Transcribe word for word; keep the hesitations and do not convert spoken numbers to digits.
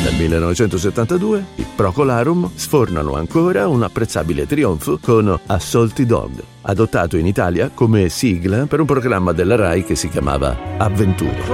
Nel millenovecentosettantadue i Procolarum sfornano ancora un apprezzabile trionfo con Assaulty Dog, adottato in Italia come sigla per un programma della Rai che si chiamava Avventure.